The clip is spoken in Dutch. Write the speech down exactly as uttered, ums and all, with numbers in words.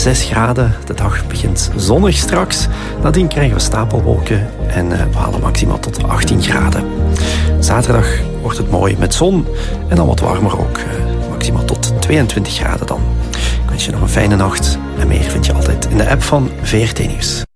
zes graden. De dag begint zonnig straks. Nadien krijgen we stapelwolken en uh, we halen maximaal tot achttien graden. Zaterdag wordt het mooi met zon en dan wat warmer ook. Uh, maximaal tot tweeëntwintig graden dan. Ik wens je nog een fijne nacht. En meer vind je altijd in de app van V R T Nieuws.